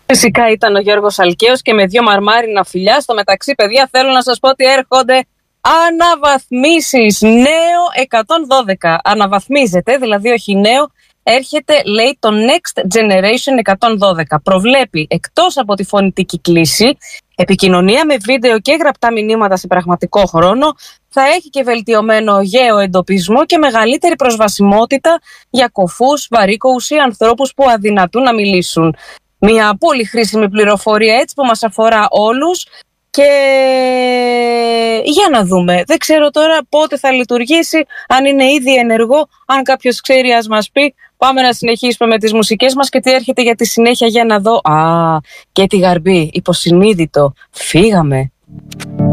Φυσικά ήταν ο Γιώργος Αλκαίος και με 2 μαρμάρινα φιλιά. Στο μεταξύ, παιδιά, θέλω να σας πω ότι έρχονται αναβαθμίσεις. Νέο 112. Αναβαθμίζεται, δηλαδή όχι νέο. Έρχεται, λέει, το Next Generation 112. Προβλέπει, εκτός από τη φωνητική κλήση, επικοινωνία με βίντεο και γραπτά μηνύματα σε πραγματικό χρόνο. Θα έχει και βελτιωμένο γεωεντοπισμό και μεγαλύτερη προσβασιμότητα για κωφούς, βαρύκοους ή ανθρώπους που αδυνατούν να μιλήσουν. Μια πολύ χρήσιμη πληροφορία έτσι που μας αφορά όλους. Και για να δούμε, δεν ξέρω τώρα πότε θα λειτουργήσει, αν είναι ήδη ενεργό, αν κάποιος ξέρει ας μας πει. Πάμε να συνεχίσουμε με τις μουσικές μας και τι έρχεται για τη συνέχεια για να δω. Και τη Γαρμπή, υποσυνείδητο, φύγαμε.